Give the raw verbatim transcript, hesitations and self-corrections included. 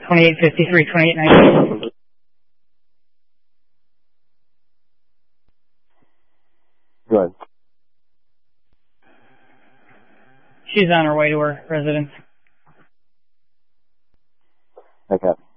twenty-eight fifty-three, twenty-eight ninety. Go ahead. She's on her way to her residence. Okay.